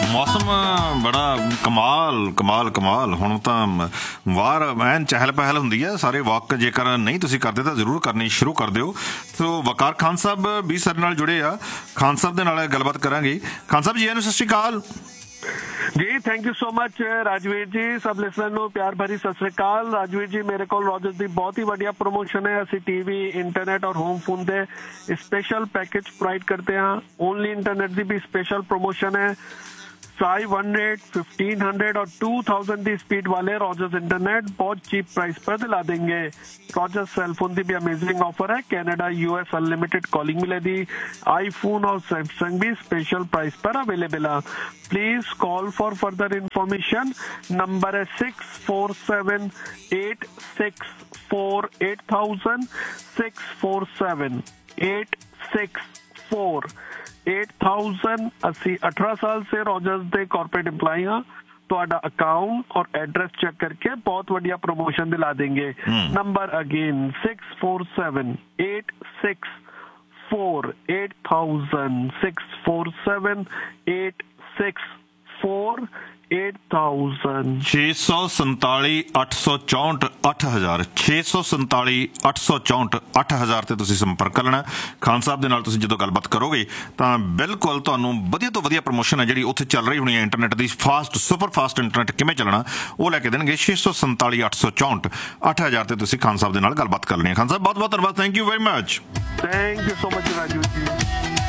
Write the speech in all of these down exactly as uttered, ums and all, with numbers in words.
मौसम बड़ा कमाल कमाल कमाल हुण तां बाहर ऐन चहल पहल हुंदी है। सारे वॉक जेकर नहीं तुसीं करदे तां जरूर करनी शुरू कर दिओ। सो वकार खान साहब भी साडे नाल जुड़े आ, खान साहब दे नाल गलबात करांगे। खान साहब जी, सत श्री अकाल जी। Thank you so much Rajveer जी। सब लिसनर ਨੂੰ ਪਿਆਰ ਭਰੀ ਸਤਿ ਸ੍ਰੀ ਅਕਾਲ। ਰਾਜਵੀਰ ਜੀ, ਮੇਰੇ ਕੋਲ ਰੋਜਰਸ ਦੀ ਬਹੁਤ ਹੀ ਵਧੀਆ ਪ੍ਰੋਮੋਸ਼ਨ ਹੈ। ਅਸੀਂ ਟੀਵੀ, ਇੰਟਰਨੈਟ ਔਰ ਹੋਮ ਫੋਨ ਦੇ ਸਪੈਸ਼ਲ ਪੈਕੇਜ ਪ੍ਰੋਵਾਈਡ करते हैं। ओनली इंटरनेट की भी स्पेशल प्रमोशन है। फाइव हंड्रेड, फिफ्टीन हंड्रेड और टू थाउजेंड की स्पीड वाले रॉजर्स इंटरनेट बहुत चीप प्राइस पर दिला देंगे। रॉजर्स सेलफोन की भी अमेजिंग ऑफर है। कनाडा, यूएस अनलिमिटेड कॉलिंग मिलेगी। आईफोन और सैमसंग भी स्पेशल प्राइस पर अवेलेबल है। Please call for further information. Number है six four seven eight six four eight thousand six four seven eight six four eight thousand. अस्सी अठारह साल से रॉजर्स दे कॉर्पोरेट एम्प्लॉय हाँ। ਤੁਹਾਡਾ अकाउंट और एड्रेस चेक करके बहुत बढ़िया प्रमोशन दिला देंगे। Number again six four seven eight six four eight thousand six four seven eight six four eight thousand. छे सौ संताली अठ सौ चौंठ अठ हज़ार छे सौ संताली अठ सौ चौंठ अठ हज़ार ते तुसीं संपर्क कर लेना। खान साहब दे नाल तुसीं जदों गलबात करोगे तां बिल्कुल तुहानूं वधिया तो वधिया प्रमोशन है जिहड़ी उत्थे चल रही होनी है इंटरनेट दी। फास्ट सुपर फास्ट इंटरनेट किवें चलना वो लैके देणगे। छे सौ संताली अठ सौ चौंठ अठ हज़ार ते तुसीं खान साहब दे नाल गलबात कर लेनी है। खान साहब बहुत बहुत धन्यवाद। Thank you very much. Thank you so much Raju ji.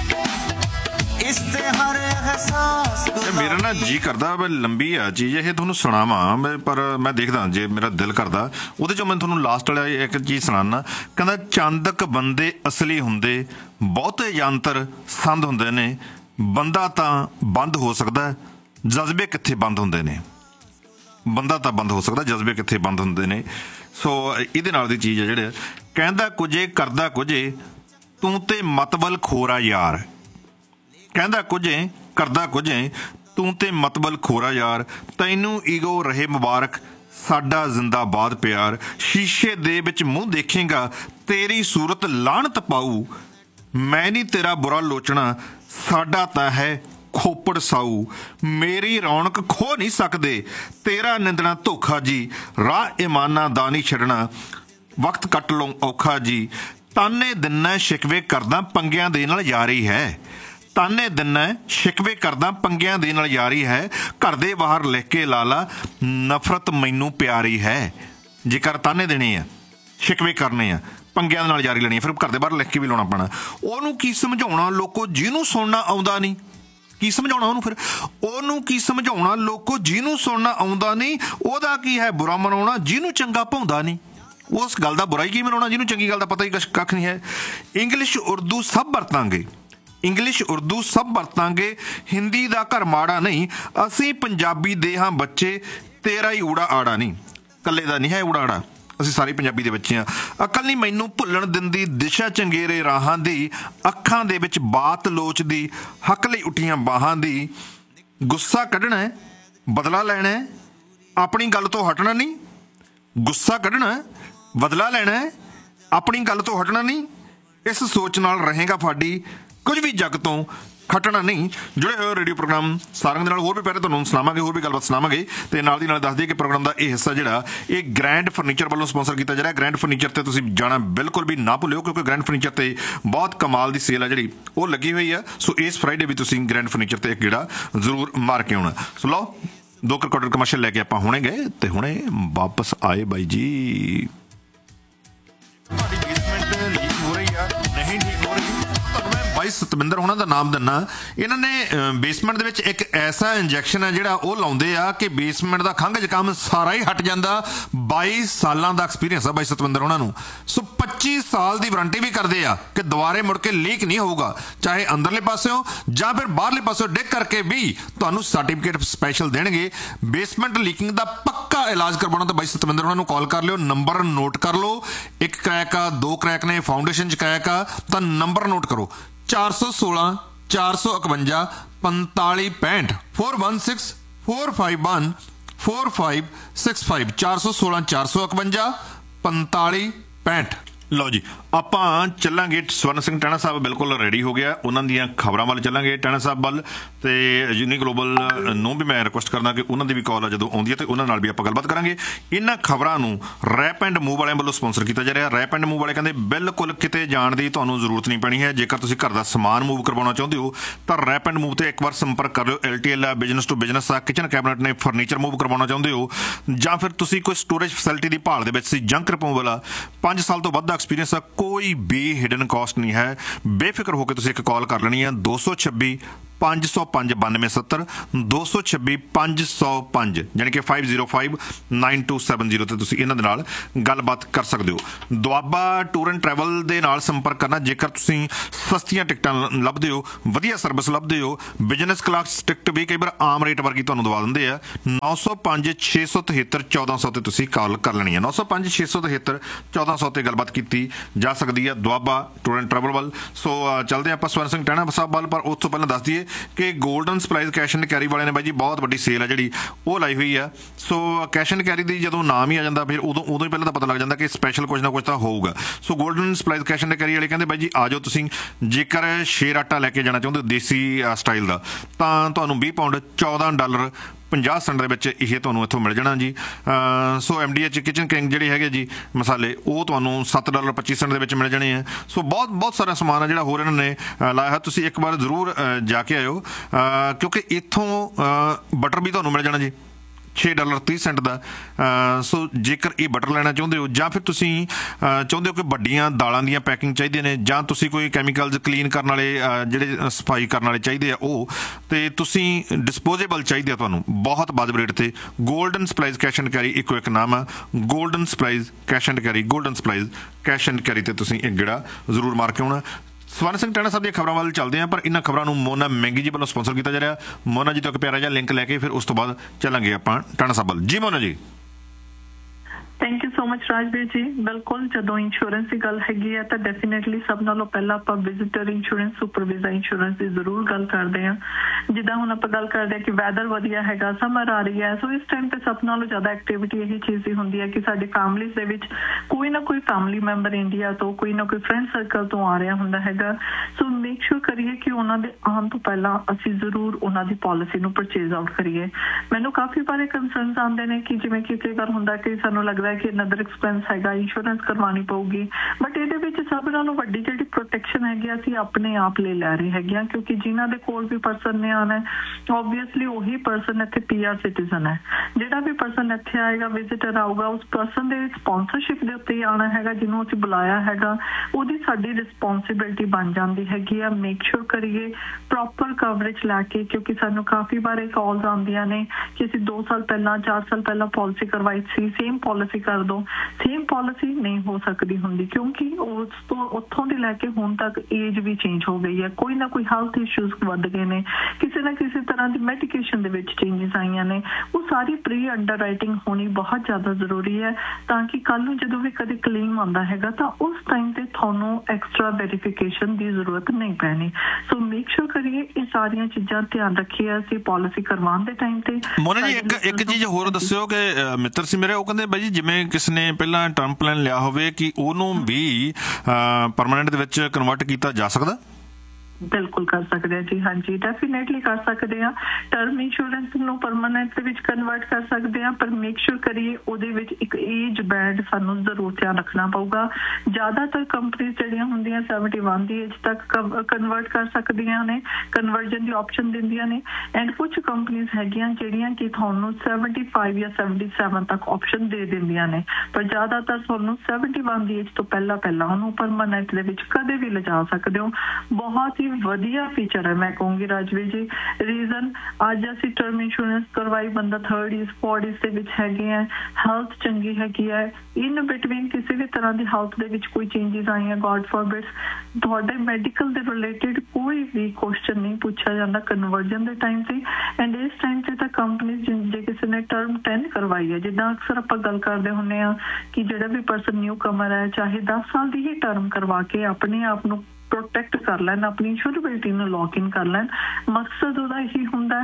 मेरा ना जी करदा लंबी आ चीज़ ये तुहानूं सुणावां, पर मैं देखदा जे मेरा दिल करदा ਉਹਦੇ ਚੋਂ मैं तुहानूं लास्ट वाला एक चीज़ सुणाना। कहंदा चंदक बंदे असली हुंदे, बहुते यंत्र संद हुंदे ने, बंदा तां बंद हो सकदा, जज्बे कित्थे बंद हुंदे ने। बंदा तां बंद हो सकदा, जज्बे कित्थे बंद हुंदे ने। सो ਇਹਦੇ ਨਾਲ ਦੀ चीज़ है ਜਿਹੜੇ ਕਹਿੰਦਾ ਕੁਝੇ ਕਰਦਾ ਕੁਝੇ ਤੂੰ ਤੇ ਮਤਬਲ ਖੋਰਾ ਯਾਰ। ਕਹਿੰਦਾ ਕੁਝੇ ਕਰਦਾ ਕੁਝੇ ਤੂੰ ਤੇ ਮਤਬਲ ਖੋਰਾ ਯਾਰ। ਤੈਨੂੰ ਈਗੋ ਰਹੇ ਮੁਬਾਰਕ ਸਾਡਾ ਜ਼ਿੰਦਾਬਾਦ ਪਿਆਰ। ਸ਼ੀਸ਼ੇ ਦੇ ਵਿੱਚ ਮੂੰਹ ਦੇਖੇਗਾ ਤੇਰੀ ਸੂਰਤ ਲਾਹਨਤ ਪਾਊ। ਮੈਂ ਨਹੀਂ ਤੇਰਾ ਬੁਰਾ ਲੋਚਣਾ ਸਾਡਾ ਤਾਂ ਹੈ ਖੋਪੜ ਸਾਊ। ਮੇਰੀ ਰੌਣਕ ਖੋ ਨਹੀਂ ਸਕਦੇ ਤੇਰਾ ਨਿੰਦਣਾ ਧੋਖਾ ਜੀ। ਰਾਹ ਇਮਾਨਾ ਦਾ ਨਹੀਂ ਛੱਡਣਾ ਵਕਤ ਕੱਟ ਲਓ ਔਖਾ ਜੀ। ਤਾਨੇ ਦਿਨਾਂ ਸ਼ਿਕਵੇ ਕਰਦਾ ਪੰਗਿਆਂ ਦੇ ਨਾਲ ਯਾਰੀ ਹੈ। ਤਾਨੇ ਦਿਨਾਂ ਸ਼ਿਕਵੇ ਕਰਦਾ ਪੰਗਿਆਂ ਦੇ ਨਾਲ ਯਾਰੀ ਹੈ। ਘਰ ਦੇ ਬਾਹਰ ਲਿਖ ਕੇ ਲਾ ਲਾ ਨਫ਼ਰਤ ਮੈਨੂੰ ਪਿਆਰੀ ਹੈ। ਜੇਕਰ ਤਾਨੇ ਦੇਣੇ ਆ, ਸ਼ਿਕਵੇ ਕਰਨੇ ਆ, ਪੰਗਿਆਂ ਦੇ ਨਾਲ ਯਾਰੀ ਲੈਣੀ, ਫਿਰ ਘਰ ਦੇ ਬਾਹਰ ਲਿਖ ਕੇ ਵੀ ਲਾਉਣਾ ਪੈਣਾ। ਉਹਨੂੰ ਕੀ ਸਮਝਾਉਣਾ ਲੋਕੋ ਜਿਹਨੂੰ ਸੁਣਨਾ ਆਉਂਦਾ ਨਹੀਂ। ਕੀ ਸਮਝਾਉਣਾ ਉਹਨੂੰ? ਫਿਰ ਉਹਨੂੰ ਕੀ ਸਮਝਾਉਣਾ ਲੋਕੋ ਜਿਹਨੂੰ ਸੁਣਨਾ ਆਉਂਦਾ ਨਹੀਂ। ਉਹਦਾ ਕੀ ਹੈ ਬੁਰਾ ਮਨਾਉਣਾ ਜਿਹਨੂੰ ਚੰਗਾ ਭਾਉਂਦਾ ਨਹੀਂ। ਉਸ ਗੱਲ ਦਾ ਬੁਰਾ ਹੀ ਕੀ ਮਨਾਉਣਾ ਜਿਹਨੂੰ ਚੰਗੀ ਗੱਲ ਦਾ ਪਤਾ ਹੀ ਕੱਖ ਨਹੀਂ ਹੈ। ਇੰਗਲਿਸ਼ ਉਰਦੂ ਸਭ ਵਰਤਾਂਗੇ, ਇੰਗਲਿਸ਼ ਉਰਦੂ ਸਭ ਵਰਤਾਂਗੇ। ਹਿੰਦੀ ਦਾ ਘਰ ਮਾੜਾ ਨਹੀਂ, ਅਸੀਂ ਪੰਜਾਬੀ ਦੇ ਹਾਂ ਬੱਚੇ। ਤੇਰਾ ਹੀ ਊੜਾ ਆੜਾ ਨਹੀਂ, ਇਕੱਲੇ ਦਾ ਨਹੀਂ ਹੈ ਊੜਾ ਆੜਾ, ਅਸੀਂ ਸਾਰੇ ਪੰਜਾਬੀ ਦੇ ਬੱਚੇ ਹਾਂ। ਅਕਲ ਨਹੀਂ ਮੈਨੂੰ ਭੁੱਲਣ ਦਿੰਦੀ ਦਿਸ਼ਾ ਚੰਗੇਰੇ ਰਾਹਾਂ ਦੀ। ਅੱਖਾਂ ਦੇ ਵਿੱਚ ਬਾਤ ਲੋਚਦੀ ਹੱਕ ਲਈ ਉੱਠੀਆਂ ਬਾਹਾਂ ਦੀ। ਗੁੱਸਾ ਕੱਢਣਾ ਬਦਲਾ ਲੈਣਾ ਆਪਣੀ ਗੱਲ ਤੋਂ ਹਟਣਾ ਨਹੀਂ। ਗੁੱਸਾ ਕੱਢਣਾ ਬਦਲਾ ਲੈਣਾ ਆਪਣੀ ਗੱਲ ਤੋਂ ਹਟਣਾ ਨਹੀਂ। ਇਸ ਸੋਚ ਨਾਲ ਰਹੇਗਾ ਫਾਡੀ ਕੁਝ ਵੀ ਜੱਗ ਤੋਂ ਖਟਣਾ ਨਹੀਂ। ਜੁੜੇ ਹੋਏ ਰੇਡੀਓ ਪ੍ਰੋਗਰਾਮ ਸਾਰੰਗ ਦੇ ਨਾਲ ਹੋਰ ਵੀ ਪਹਿਲੇ ਤੁਹਾਨੂੰ ਸੁਣਾਵਾਂਗੇ, ਹੋਰ ਵੀ ਗੱਲਬਾਤ ਸੁਣਾਵਾਂਗੇ। ਤੇ ਨਾਲ ਦੀ ਨਾਲ ਦੱਸ ਦਈਏ ਕਿ ਪ੍ਰੋਗਰਾਮ ਦਾ ਇਹ ਹਿੱਸਾ ਜਿਹੜਾ ਇਹ ਗ੍ਰੈਂਡ ਫਰਨੀਚਰ ਵੱਲੋਂ ਸਪਾਂਸਰ ਕੀਤਾ ਜਾ ਰਿਹਾ। ਗ੍ਰੈਂਡ ਫਰਨੀਚਰ ਤੇ ਤੁਸੀਂ ਜਾਣਾ ਬਿਲਕੁਲ ਵੀ ਨਾ ਭੁੱਲਿਓ ਕਿਉਂਕਿ ਗ੍ਰੈਂਡ ਫਰਨੀਚਰ ਤੇ ਬਹੁਤ ਕਮਾਲ ਦੀ ਸੇਲ ਆ ਜਿਹੜੀ ਉਹ ਲੱਗੀ ਹੋਈ ਆ। ਸੋ ਇਸ ਫਰਾਈਡੇ ਵੀ ਤੁਸੀਂ ਗ੍ਰੈਂਡ ਫਰਨੀਚਰ ਤੇ ਇੱਕ ਗੇੜਾ ਜ਼ਰੂਰ ਮਾਰ ਕੇ ਆਉਣਾ। ਸੋ ਲਓ ਦੋ ਕਰਕੋਟਰ ਕਮਰਸ਼ੀਅਲ ਲੈ ਕੇ ਆਪਾਂ ਹੁਣੇ ਗਏ ਤੇ ਹੁਣੇ ਵਾਪਸ ਆਏ ਬਾਈ ਜੀ। ਤੁਹਾਡੀ ਬੇਸਮੈਂਟ ਲੀਕ ਹੋ ਰਹੀ ਆ, ਨਹੀਂ ਠੀਕ ਹੋ ਰਹੀ, ਤੁਹਾਨੂੰ ਮੈਂ ਬਾਈ ਸਤਵਿੰਦਰ ਹੋਣਾ ਦਾ ਨਾਮ ਦਿੰਦਾ। ਇਹਨਾਂ ਨੇ ਬੇਸਮੈਂਟ ਦੇ ਵਿੱਚ ਇੱਕ ਐਸਾ ਇੰਜੈਕਸ਼ਨ ਹੈ ਜਿਹੜਾ ਉਹ ਲਾਉਂਦੇ ਆ ਕਿ ਬੇਸਮੈਂਟ ਦਾ ਖੰਘ ਜ਼ੁਕਾਮ ਸਾਰਾ ਹੀ ਹਟ ਜਾਂਦਾ। ਬਾਈ ਸਾਲਾਂ ਦਾ ਐਕਸਪੀਰੀਅੰਸ ਆ ਬਾਈ ਸਤਵਿੰਦਰ ਹੋਣਾ ਨੂੰ। ਸੋ ਪੱਚੀ ਸਾਲ ਦੀ ਵਾਰੰਟੀ ਵੀ ਕਰਦੇ ਆ ਕਿ ਦੁਬਾਰੇ ਮੁੜ ਕੇ ਲੀਕ ਨਹੀਂ ਹੋਊਗਾ, ਚਾਹੇ ਅੰਦਰਲੇ ਪਾਸਿਓਂ ਜਾਂ ਫਿਰ ਬਾਹਰਲੇ ਪਾਸਿਓਂ ਡਿੱਗ ਕਰਕੇ ਵੀ ਤੁਹਾਨੂੰ ਸਰਟੀਫਿਕੇਟ ਸਪੈਸ਼ਲ ਦੇਣਗੇ। ਬੇਸਮੈਂਟ ਲੀਕਿੰਗ ਦਾ ਪੱਕਾ ਇਲਾਜ ਕਰਵਾਉਣਾ ਤਾਂ ਬਾਈ ਸਤਵਿੰਦਰ ਹੋਣਾ ਨੂੰ ਕਾਲ ਕਰ ਲਿਓ। ਨੰਬਰ ਨੋਟ ਕਰ ਲਓ। ਇੱਕ ਕਰੈਕ ਆ, ਦੋ ਕਰੈਕ ਨੇ, ਫਾਊਂਡੇਸ਼ਨ 'ਚ ਕਰੈਕ ਆ ਤਾਂ ਨੰਬਰ ਨੋਟ ਕਰੋ ਚਾਰ ਸੌ ਸੋਲਾਂ ਚਾਰ ਸੌ ਇਕਵੰਜਾ ਪੰਤਾਲੀ ਪੈਂਹਠ four one six four five one four five six five ਚਾਰ ਸੌ ਸੋਲਾਂ ਚਾਰ ਸੌ ਇਕਵੰਜਾ ਪੰਤਾਲੀ ਪੈਂਹਠ ਲਓ ਜੀ, ਆਪਾਂ ਚੱਲਾਂਗੇ ਸਵਰਨ ਸਿੰਘ ਟਹਿਣਾ ਸਾਹਿਬ ਬਿਲਕੁਲ ਰੈਡੀ ਹੋ ਗਿਆ, ਉਹਨਾਂ ਦੀਆਂ ਖਬਰਾਂ ਵੱਲ ਚੱਲਾਂਗੇ ਟਹਿਣਾ ਸਾਹਿਬ ਵੱਲ। ਤੇ ਯੂਨੀ ਗਲੋਬਲ ਨੂੰ ਵੀ ਮੈਂ ਰਿਕੁਐਸਟ ਕਰਦਾ ਕਿ ਉਹਨਾਂ ਦੀ ਵੀ ਕਾਲ ਆ ਜਦੋਂ ਆਉਂਦੀ ਹੈ ਤੇ ਉਹਨਾਂ ਨਾਲ ਵੀ ਆਪਾਂ ਗੱਲਬਾਤ ਕਰਾਂਗੇ। ਇਹਨਾਂ ਖਬਰਾਂ ਨੂੰ ਰੈਪ ਐਂਡ ਮੂਵ ਵਾਲਿਆਂ ਵੱਲੋਂ ਸਪਾਂਸਰ ਕੀਤਾ ਜਾ ਰਿਹਾ। ਰੈਪ ਐਂਡ ਮੂਵ ਵਾਲੇ ਕਹਿੰਦੇ ਬਿਲਕੁਲ ਕਿਤੇ ਜਾਣ ਦੀ ਤੁਹਾਨੂੰ ਜ਼ਰੂਰਤ ਨਹੀਂ ਪੈਣੀ ਹੈ। ਜੇਕਰ ਤੁਸੀਂ ਘਰ ਦਾ ਸਮਾਨ ਮੂਵ ਕਰਵਾਉਣਾ ਚਾਹੁੰਦੇ ਹੋ ਤਾਂ ਰੈਪ ਐਂਡ ਮੂਵ ਤੇ ਇੱਕ ਵਾਰ ਸੰਪਰਕ ਕਰ ਲਿਓ। ਐਲ ਟੀ ਐਲ ਆ, ਬਿਜ਼ਨਸ ਟੂ ਬਿਜ਼ਨਸ ਆ, ਕਿਚਨ ਕੈਬਨਟ ਨੇ, ਫਰਨੀਚਰ ਮੂਵ ਕਰਵਾਉਣਾ ਚਾਹੁੰਦੇ ਹੋ ਜਾਂ ਫਿਰ ਤੁਸੀਂ ਕੋਈ ਸਟੋਰੇਜ ਫੈਸਿਲਿਟੀ ਦੀ ਭਾਲ ਦੇ ਵਿੱਚ ਸੀ, ਜੰਕ ਰਿਮੂਵਲ ਆ, ਪੰਜ ਸਾਲ ਤੋਂ ਵੱਧ ਦਾ ਐਕਸਪੀਰੀਅੰਸ ਆ, ਕੋਈ ਵੀ ਹਿਡਨ ਕਾਸਟ ਨਹੀਂ ਹੈ। ਬੇਫਿਕਰ ਹੋ ਕੇ ਤੁਸੀਂ ਇੱਕ ਕਾਲ ਕਰ ਲੈਣੀ ਹੈ ਦੋ ਸੌ ਛੱਬੀ ਪੰਜ ਸੌ ਪੰਜ ਬਾਨਵੇਂ ਸੱਤਰ ਦੋ ਸੌ ਛੱਬੀ ਪੰਜ ਸੌ ਪੰਜ ਯਾਨੀ ਕਿ five zero five nine to seven zero ਤੇ ਤੁਸੀਂ ਇਹਨਾਂ ਦੇ ਨਾਲ ਗੱਲਬਾਤ ਕਰ ਸਕਦੇ ਹੋ। ਦੁਆਬਾ ਟੂਰ ਐਂਡ ਟਰੈਵਲ ਦੇ ਨਾਲ ਸੰਪਰਕ ਕਰਨਾ ਜੇਕਰ ਤੁਸੀਂ ਸਸਤੀਆਂ ਟਿਕਟਾਂ ਲੱਭਦੇ ਹੋ, ਵਧੀਆ ਸਰਵਿਸ ਲੱਭਦੇ ਹੋ। ਬਿਜ਼ਨਸ ਕਲਾਸ ਟਿਕਟ ਵੀ ਕਈ ਵਾਰ ਆਮ ਰੇਟ ਵਰਗੀ ਤੁਹਾਨੂੰ ਦਵਾ ਦਿੰਦੇ ਆ। ਨੌ ਸੌ ਪੰਜ ਛੇ ਸੌ ਤਿਹੱਤਰ ਚੌਦਾਂ ਸੌ ਤੇ ਤੁਸੀਂ ਕਾਲ ਕਰ ਲੈਣੀ ਹੈ। ਨੌ ਸੌ ਪੰਜ ਛੇ ਸੌ ਤਿਹੱਤਰ ਚੌਦਾਂ ਸੌ ਤੇ ਗੱਲਬਾਤ ਕੀਤੀ ਜਾ ਸਕਦੀ ਹੈ ਦੁਆਬਾ ਟੂਰ ਐਂਡ ਟਰੈਵਲ ਵੱਲ। ਸੋ ਚੱਲਦੇ ਆਪਾਂ ਸਵਰਨ ਸਿੰਘ ਟਹਿਣਾ ਸਾਹਿਬ ਵੱਲ, ਪਰ ਉਸ ਤੋਂ ਪਹਿਲਾਂ ਦੱਸ ਦਈਏ ਕਿ golden supplies cash and carry ਵਾਲਿਆਂ ਨੇ ਬਾਈ ਜੀ ਬਹੁਤ ਵੱਡੀ ਸੇਲ ਆ ਜਿਹੜੀ ਉਹ ਲਾਈ ਹੋਈ ਆ। ਸੋ ਕੈਸ਼ ਐਂਡ ਕੈਰੀ ਦੀ ਜਦੋਂ ਨਾਮ ਹੀ ਆ ਜਾਂਦਾ ਫਿਰ ਉਦੋਂ ਉਦੋਂ ਹੀ ਪਹਿਲਾਂ ਤਾਂ ਪਤਾ ਲੱਗ ਜਾਂਦਾ ਕਿ ਸਪੈਸ਼ਲ ਕੁਝ ਨਾ ਕੁਝ ਤਾਂ ਹੋਊਗਾ। ਸੋ golden supplies cash and carry ਵਾਲੇ ਕਹਿੰਦੇ ਬਾਈ ਜੀ ਆ ਜਾਓ ਤੁਸੀਂ, ਜੇਕਰ ਸ਼ੇਰ ਆਟਾ ਲੈ ਕੇ ਜਾਣਾ ਚਾਹੁੰਦੇ ਹੋ ਦੇਸੀ ਸਟਾਈਲ ਦਾ ਤਾਂ ਤੁਹਾਨੂੰ ਵੀਹ ਪਾਉਂਡ ਚੌਦਾਂ ਡਾਲਰ ਪੰਜਾਹ ਸੈਂਟ ਦੇ ਵਿੱਚ ਇਹ ਤੁਹਾਨੂੰ ਇੱਥੋਂ ਮਿਲ ਜਾਣਾ ਜੀ। ਸੋ M D H kitchen king ਜਿਹੜੇ ਹੈਗੇ ਜੀ ਮਸਾਲੇ ਉਹ ਤੁਹਾਨੂੰ ਸੱਤ ਡਾਲਰ ਪੱਚੀ ਸੈਂਟ ਦੇ ਵਿੱਚ ਮਿਲ ਜਾਣੇ ਆ। ਸੋ ਬਹੁਤ ਬਹੁਤ ਸਾਰਾ ਸਮਾਨ ਆ ਜਿਹੜਾ ਹੋਰ ਇਹਨਾਂ ਨੇ ਲਾਇਆ ਹੈ। ਤੁਸੀਂ ਇੱਕ ਵਾਰ ਜ਼ਰੂਰ ਜਾ ਕੇ ਆਇਓ ਕਿਉਂਕਿ ਇੱਥੋਂ ਬਟਰ ਵੀ ਤੁਹਾਨੂੰ ਮਿਲ ਜਾਣਾ ਜੀ ਛੇ ਡਾਲਰ ਤੀਹ ਸੈਂਟ ਦਾ। ਸੋ ਜੇਕਰ ਇਹ ਬਟਰ ਲੈਣਾ ਚਾਹੁੰਦੇ ਹੋ ਜਾਂ ਫਿਰ ਤੁਸੀਂ ਚਾਹੁੰਦੇ ਹੋ ਕਿ ਵੱਡੀਆਂ ਦਾਲਾਂ ਦੀਆਂ ਪੈਕਿੰਗ ਚਾਹੀਦੀਆਂ ਨੇ ਜਾਂ ਤੁਸੀਂ ਕੋਈ ਕੈਮੀਕਲਸ ਕਲੀਨ ਕਰਨ ਵਾਲੇ ਜਿਹੜੇ ਸਫਾਈ ਕਰਨ ਵਾਲੇ ਚਾਹੀਦੇ ਆ ਉਹ, ਤੇ ਤੁਸੀਂ ਡਿਸਪੋਜ਼ੇਬਲ ਚਾਹੀਦੇ ਆ ਤੁਹਾਨੂੰ ਬਹੁਤ ਵਾਜਬ ਰੇਟ ਤੇ, golden supplies cash and carry ਇੱਕੋ ਇੱਕ ਨਾਮ ਆ। Golden supplies cash and carry, golden supplies cash and carry ਤੇ ਤੁਸੀਂ ਇੱਕ ਗੇੜਾ ਜ਼ਰੂਰ ਮਾਰ ਕੇ ਆਉਣਾ। ਸਵਰਨ ਸਿੰਘ ਟਹਿਣਾ ਸਾਹਿਬ ਦੀਆਂ ਖਬਰਾਂ ਵੱਲ ਚੱਲਦੇ ਹਾਂ, ਪਰ ਇਹਨਾਂ ਖਬਰਾਂ ਨੂੰ ਮੋਨਾ ਮਹਿੰਗੀ ਜੀ ਵੱਲੋਂ ਸਪਾਂਸਰ ਕੀਤਾ ਜਾ ਰਿਹਾ। ਮੋਨਾ ਜੀ ਤੋਂ ਇੱਕ ਪਿਆਰਾ ਜਿਹਾ ਲਿੰਕ ਲੈ ਕੇ ਫਿਰ ਉਸ ਤੋਂ ਬਾਅਦ ਚੱਲਾਂਗੇ ਆਪਾਂ ਟਹਿਣਾ ਸਾਹਿਬ ਵੱਲ। ਜੀ ਮੋਨਾ ਜੀ। Thank you so much Rajveer ਜੀ। ਬਿਲਕੁਲ ਜਦੋਂ ਇੰਸ਼ੋਰੈਂਸ ਦੀ ਗੱਲ ਹੈਗੀ ਹੈ ਤਾਂ ਡੈਫੀਨੇਟਲੀ ਸਭ ਨਾਲੋਂ ਪਹਿਲਾਂ ਆਪਾਂ visitor insurance, super visa insurance ਦੀ ਜ਼ਰੂਰ ਗੱਲ ਕਰਦੇ ਹਾਂ। ਜਿੱਦਾਂ ਹੁਣ ਆਪਾਂ ਗੱਲ ਕਰਦੇ ਹਾਂ ਕਿ ਵੈਦਰ ਵਧੀਆ ਹੈਗਾ, ਸਮਰ ਆ ਰਹੀ ਹੈ, ਸੋ ਇਸ ਟਾਈਮ ਤੇ ਸਭ ਨਾਲੋਂ ਜ਼ਿਆਦਾ ਐਕਟੀਵਿਟੀ ਇਹੀ ਚੀਜ਼ ਦੀ ਹੁੰਦੀ ਹੈ ਕਿ ਸਾਡੀ ਫੈਮਲੀਜ਼ ਦੇ ਵਿੱਚ ਕੋਈ ਨਾ ਕੋਈ ਫੈਮਲੀ ਮੈਂਬਰ ਇੰਡੀਆ ਤੋਂ, ਕੋਈ ਨਾ ਕੋਈ ਫਰੈਂਡ ਸਰਕਲ ਤੋਂ ਆ ਰਿਹਾ ਹੁੰਦਾ ਹੈਗਾ। ਸੋ ਮੇਕ ਸ਼ੋਰ ਕਰੀਏ ਕਿ ਉਹਨਾਂ ਦੇ ਆਉਣ ਤੋਂ ਪਹਿਲਾਂ ਅਸੀਂ ਜ਼ਰੂਰ ਉਹਨਾਂ ਦੀ ਪਾਲਿਸੀ ਨੂੰ ਪਰਚੇਜ਼ ਆਊਟ ਕਰੀਏ। ਮੈਨੂੰ ਕਾਫੀ ਸਾਰੇ ਕੰਸਰਨਸ ਆਉਂਦੇ ਨੇ ਕਿ ਜਿਵੇਂ ਕਿ ਕਈ ਵਾਰ ਹੁੰਦਾ ਕਿ ਸਾਨੂੰ ਲੱਗਦਾ ਕਿ ਅਨਦਰ ਐਕਸਪੈਂਸ ਹੈਗਾ, ਇੰਸ਼ੋਰੈਂਸ ਕਰਵਾਉਣੀ ਪਊਗੀ, ਬਟ ਇਹਦੇ ਵਿੱਚ ਸਭ ਨਾਲੋਂ ਵੱਡੀ ਜਿਹੜੀ ਪ੍ਰੋਟੈਕਸ਼ਨ ਹੈਗੀ ਅਸੀਂ ਆਪਣੇ ਆਪ ਲਈ ਲੈ ਰਹੇ ਹੈਗੇ ਹਾਂ ਕਿਉਂਕਿ ਜਿਨ੍ਹਾਂ ਦੇ ਕੋਲ ਵੀ ਪਰਸਨ ਨੇ ਆਉਣਾ ਓਬਵੀਅਸਲੀ ਉਹੀ ਪਰਸਨ ਇੱਥੇ ਪੀ ਆਰ ਸਿਟੀਜ਼ਨ ਹੈ। ਜਿਹੜਾ ਵੀ ਪਰਸਨ ਇੱਥੇ ਆਏਗਾ, ਵਿਜ਼ਿਟਰ ਆਊਗਾ, ਉਸ ਪਰਸਨ ਦੇ ਸਪਾਂਸਰਸ਼ਿਪ ਦੇ ਉੱਤੇ ਆਉਣਾ ਹੈਗਾ ਜਿਹਨੂੰ ਅਸੀਂ ਬੁਲਾਇਆ ਹੈਗਾ, ਉਹਦੀ ਸਾਡੀ ਰਿਸਪੌਂਸਿਬਿਲਿਟੀ ਬਣ ਜਾਂਦੀ ਹੈਗੀ ਆ। ਮੇਕ ਸ਼ੋਰ ਕਰੀਏ ਪ੍ਰੋਪਰ ਕਵਰੇਜ ਲੈ ਕੇ, ਕਿਉਂਕਿ ਸਾਨੂੰ ਕਾਫੀ ਵਾਰ ਇਹ ਕਾਲਸ ਆਉਂਦੀਆਂ ਨੇ ਕਿ ਅਸੀਂ ਦੋ ਸਾਲ ਪਹਿਲਾਂ ਚਾਰ ਸਾਲ ਪਹਿਲਾਂ ਪਾਲਿਸੀ ਕਰਵਾਈ ਸੀ, ਸੇਮ ਪਾਲਿਸੀ ਕਰ ਦੋ। ਸੇਮ ਪਾਲਿਸੀ ਨਹੀਂ ਹੋ ਸਕਦੀ ਹੁੰਦੀ ਕਿਉਂਕਿ ਉਸ ਤੋਂ ਉੱਥੋਂ ਦੀ ਲੈ ਕੇ ਹੁਣ ਤੱਕ ਏਜ ਵੀ ਚੇਂਜ ਹੋ ਗਈ ਹੈ, ਕੋਈ ਨਾ ਕੋਈ ਹੈਲਥ ਇਸ਼ੂਜ਼ ਵੱਧ ਗਏ ਨੇ, ਕਿਸੇ ਨਾ ਕਿਸੇ ਤਰ੍ਹਾਂ ਦੀ ਮੈਡੀਕੇਸ਼ਨ ਦੇ ਵਿੱਚ ਚੇਂਜਸ ਆਈਆਂ ਨੇ। ਉਹ ਸਾਰੀ ਪ੍ਰੀ ਅੰਡਰ ਰਾਈਟਿੰਗ ਹੋਣੀ ਬਹੁਤ ਜ਼ਿਆਦਾ ਜ਼ਰੂਰੀ ਹੈ ਤਾਂ ਕਿ ਕੱਲ ਨੂੰ ਜਦੋਂ ਵੀ ਕਦੇ ਕਲੇਮ ਆਉਂਦਾ ਹੈਗਾ ਤਾਂ ਉਸ ਟਾਈਮ ਤੇ ਤੁਹਾਨੂੰ ਐਕਸਟਰਾ ਵੈਰੀਫਿਕੇਸ਼ਨ ਦੀ ਜ਼ਰੂਰਤ ਨਹੀਂ ਪੈਣੀ। ਸੋ ਮੇਕ ਸ਼ੋਰ ਕਰੀਏ ਇਹ ਸਾਰੀਆਂ ਚੀਜ਼ਾਂ ਧਿਆਨ ਰੱਖੀਏ ਅਸੀਂ ਪਾਲਿਸੀ ਕਰਵਾਉਣ ਦੇ ਟਾਈਮ ਤੇ। ਮੋਨਾ ਜੀ ਇੱਕ ਇੱਕ ਚੀਜ਼ ਹੋਰ ਦੱਸਿਓ ਕਿ ਮਿੱਤਰ ਸੀ ਮੇਰੇ, ਉਹ ਕਹਿੰਦੇ ਬਾਈ ਜੀ ਜਿਵੇਂ ਕਿਸ ਨੇ ਪਹਿਲਾਂ ਟਰਮ ਪਲਾਨ ਲਿਆ ਹੋਵੇ ਕਿ ਉਹਨੂੰ ਵੀ ਪਰਮਾਨੈਂਟ ਦੇ ਵਿੱਚ ਕਨਵਰਟ ਕੀਤਾ ਜਾ ਸਕਦਾ? ਬਿਲਕੁਲ ਕਰ ਸਕਦੇ ਆ ਜੀ, ਹਾਂਜੀ ਡੈਫੀਨੇਟਲੀ ਕਰ ਸਕਦੇ ਆ। ਟਰਮ ਇੰਸ਼ੋਰੈਂਸ ਨੂੰ ਪਰਮਾਨੈਂਟ ਦੇ ਵਿੱਚ ਕਨਵਰਟ ਕਰ ਸਕਦੇ ਆ, ਪਰ ਮੇਕ ਸ਼ੋਰ ਕਰੀਏ ਉਹਦੇ ਵਿੱਚ ਇੱਕ ਏਜ ਬੈਂਡ ਸਾਨੂੰ ਜ਼ਰੂਰ ਧਿਆਨ ਰੱਖਣਾ ਪਊਗਾ। ਜ਼ਿਆਦਾਤਰ ਕੰਪਨੀਆਂ ਜਿਹੜੀਆਂ ਹੁੰਦੀਆਂ ਸੈਵਨਟੀ ਵਨ ਦੀ ਏਜ ਤੱਕ ਕਨਵਰਟ ਕਰ ਸਕਦੀਆਂ ਨੇ, ਕਨਵਰਜਨ ਦੀ ਆਪਸ਼ਨ ਦਿੰਦੀਆਂ ਨੇ, ਐਂਡ ਕੁਝ ਕੰਪਨੀਆਂ ਹੈਗੀਆਂ ਜਿਹੜੀਆਂ ਕਿ ਤੁਹਾਨੂੰ ਸੈਵਨਟੀ ਫਾਈਵ ਜਾਂ ਸੈਵਨਟੀ ਸੈਵਨ ਤੱਕ ਆਪਸ਼ਨ ਦੇ ਦਿੰਦੀਆਂ ਨੇ, ਪਰ ਜ਼ਿਆਦਾਤਰ ਤੁਹਾਨੂੰ ਸੈਵਨਟੀ ਵਨ ਦੀ ਏਜ ਤੋਂ ਪਹਿਲਾਂ ਪਹਿਲਾਂ ਉਹਨੂੰ ਪਰਮਾਨੈਂਟ ਦੇ ਵਿੱਚ ਕਦੇ ਵੀ ਲਿਜਾ ਸਕਦੇ ਹੋ। ਬਹੁਤ ਹੀ ਵਧੀਆ ਫੀਚਰ ਹੈ ਮੈਂ ਕਹੂੰਗੀ ਰਾਜਵੀਰ ਜੀ। ਰੀਜ਼ਨ ਅੱਜ ਅਸੀਂ ਟਰਮ ਇੰਸ਼ੋਰੈਂਸ ਕਰਵਾਈ, ਬੰਦਾ ਥਰਡ ਈਜ਼ ਫੋਰਥ ਈਜ਼ ਦੇ ਵਿੱਚ ਹੈਗੇ ਆ, ਹੈਲਥ ਚੰਗੀ ਹੈਗੀ ਹੈ, ਇਨ ਬਿਟਵੀਨ ਕਿਸੇ ਵੀ ਤਰ੍ਹਾਂ ਦੀ ਹੈਲਥ ਦੇ ਵਿੱਚ ਕੋਈ ਚੇਂਜਸ ਆਈਆਂ ਗॉड ਫॉरबिड, ਤੁਹਾਡੇ ਮੈਡੀਕਲ ਦੇ ਰਿਲੇਟਡ ਕੋਈ ਵੀ ਕੁਐਸਚਨ ਨਹੀਂ ਪੁੱਛਿਆ ਜਾਂਦਾ ਕਨਵਰਜਨ ਦੇ ਟਾਈਮ ਤੇ। ਐਂਡ ਇਸ ਟਾਈਮ ਤੇ ਤਾਂ ਕੰਪਨੀ ਜੇ ਕਿਸੇ ਨੇ ਟਰਮ ਟੈਨ ਕਰਵਾਈ ਹੈ, ਜਿੱਦਾਂ ਅਕਸਰ ਆਪਾਂ ਗੱਲ ਕਰਦੇ ਹੁੰਦੇ ਆ ਕਿ ਜਿਹੜਾ ਵੀ ਪਰਸਨ ਨਿਊ ਕਮਰ ਹੈ ਚਾਹੇ ਦਸ ਸਾਲ ਦੀ ਹੀ ਟਰਮ ਕਰਵਾ ਕੇ ਆਪਣੇ ਆਪ ਨੂੰ ਪ੍ਰੋਟੈਕਟ ਕਰ ਲੈਣ, ਆਪਣੀ ਇੰਸ਼ੋਰੈਬਿਲਿਟੀ ਨੂੰ ਲੌਕ ਇਨ ਕਰ ਲੈਣ। ਮਕਸਦ ਉਹਦਾ ਇਹੀ ਹੁੰਦਾ